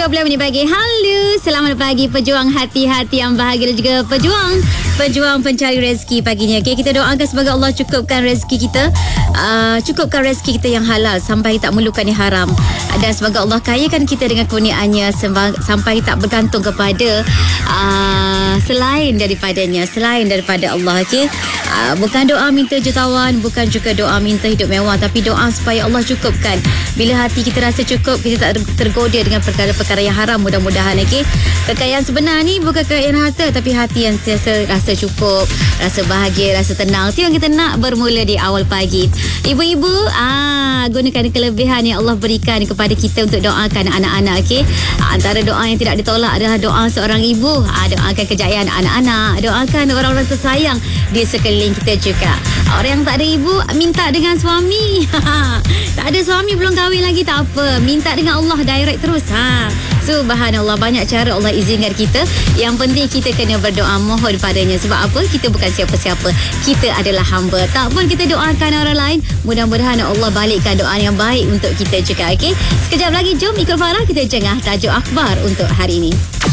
30 minit pagi. Halo, selamat pagi pejuang hati-hati yang bahagia dan juga pejuang pencari rezeki paginya. Okay, kita doakan semoga Allah cukupkan rezeki kita, cukupkan rezeki kita yang halal sampai tak memerlukan yang haram, dan semoga Allah kayakan kita dengan kurniaannya sampai tak bergantung kepada selain daripada Allah. Okay, bukan doa minta jutawan, bukan juga doa minta hidup mewah, tapi doa supaya Allah cukupkan. Bila hati kita rasa cukup, kita tak tergoda dengan perkara-perkara yang haram. Mudah-mudahan. Okay, kekayaan sebenar ni bukan kekayaan harta, tapi hati yang rasa cukup, rasa bahagia, rasa tenang. Itu yang kita nak bermula di awal pagi. Ibu-ibu, gunakan kelebihan yang Allah berikan kepada kita untuk doakan anak-anak. Okay, antara doa yang tidak ditolak adalah doa seorang ibu. Doakan kejayaan anak-anak, doakan orang-orang tersayang di sekeliling kita juga. Orang yang tak ada ibu, minta dengan suami. Tak ada suami, belum kahwin lagi, tak apa, minta dengan Allah direct terus. Subhanallah, banyak cara Allah izinkan kita. Yang penting kita kena berdoa, mohon padanya. Sebab apa? Kita bukan siapa-siapa, kita adalah hamba. Tak pun kita doakan orang lain, mudah-mudahan Allah balikkan doa yang baik untuk kita juga. Okay, sekejap lagi jom ikut Farah, kita jengah tajuk akhbar untuk hari ini.